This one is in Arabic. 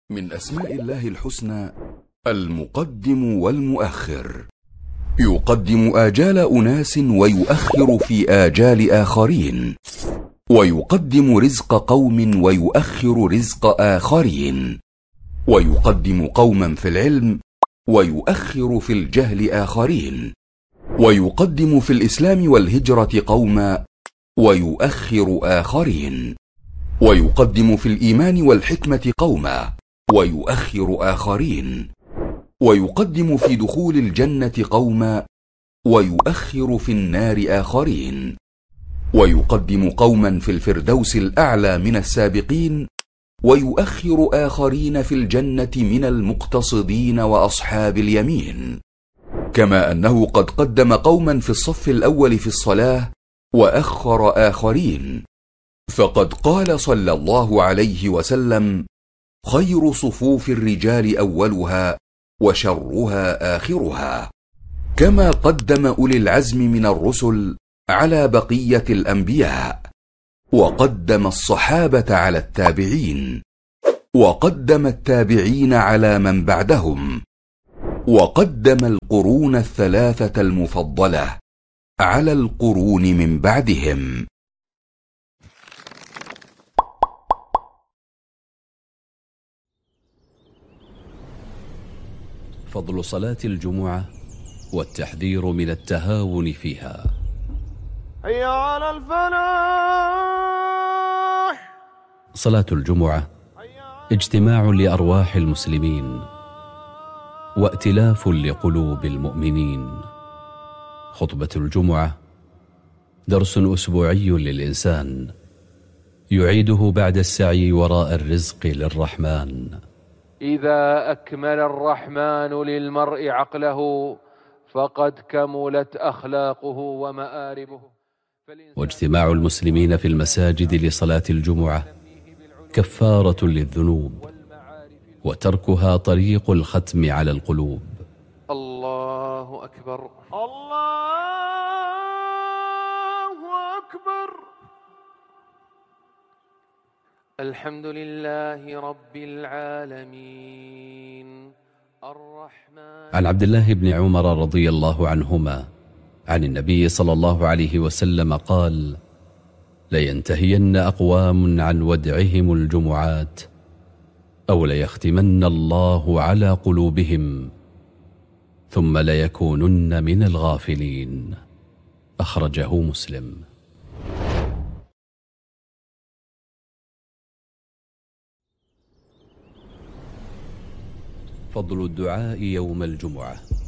من أسماء الله الحسنى المقدم والمؤخر. يقدم آجال أناس ويؤخر في آجال آخرين، ويقدم رزق قوم ويؤخر رزق آخرين، ويقدم قوما في العلم ويؤخر في الجهل آخرين، ويقدم في الإسلام والهجرة قوما ويؤخر آخرين، ويقدم في الإيمان والحكمة قوما ويؤخر آخرين، ويقدم في دخول الجنة قوما ويؤخر في النار آخرين، ويقدم قوما في الفردوس الأعلى من السابقين ويؤخر آخرين في الجنة من المقتصدين وأصحاب اليمين، كما أنه قد قدم قوما في الصف الأول في الصلاة وأخر آخرين، فقد قال صلى الله عليه وسلم: خير صفوف الرجال أولها وشرها آخرها. كما قدم أولي العزم من الرسل على بقية الأنبياء، وقدم الصحابة على التابعين، وقدم التابعين على من بعدهم، وقدم القرون الثلاثة المفضلة على القرون من بعدهم. فضل صلاة الجمعة والتحذير من التهاون فيها. حي على الفلاح. صلاة الجمعة اجتماع لأرواح المسلمين وائتلاف لقلوب المؤمنين. خطبة الجمعة درس أسبوعي للإنسان يعيده بعد السعي وراء الرزق للرحمن. إذا أكمل الرحمن للمرء عقله فقد كملت أخلاقه ومآربه. واجتماع المسلمين في المساجد لصلاة الجمعة كفارة للذنوب، وتركها طريق الختم على القلوب. الله أكبر، الله أكبر. الحمد لله رب العالمين الرحمن. عن عبد الله بن عمر رضي الله عنهما عن النبي صلى الله عليه وسلم قال: لينتهين أقوام عن ودعهم الجمعات، أو ليختمن الله على قلوبهم، ثم ليكونن من الغافلين. أخرجه مسلم. فضل الدعاء يوم الجمعة.